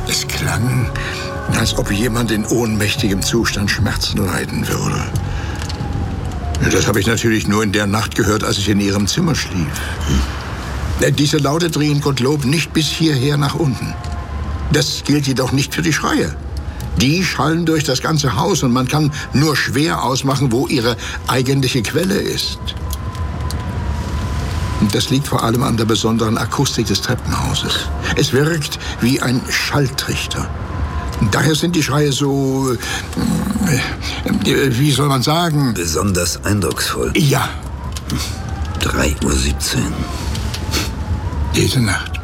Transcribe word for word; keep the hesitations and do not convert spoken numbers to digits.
Es klang, als ob jemand in ohnmächtigem Zustand Schmerzen leiden würde. Das habe ich natürlich nur in der Nacht gehört, als ich in Ihrem Zimmer schlief. Hm. Diese Laute dringen Gottlob nicht bis hierher nach unten. Das gilt jedoch nicht für die Schreie. Die schallen durch das ganze Haus und man kann nur schwer ausmachen, wo ihre eigentliche Quelle ist. Das liegt vor allem an der besonderen Akustik des Treppenhauses. Es wirkt wie ein Schalltrichter. Daher sind die Schreie so, wie soll man sagen? Besonders eindrucksvoll. Ja. drei Uhr siebzehn. Diese Nacht.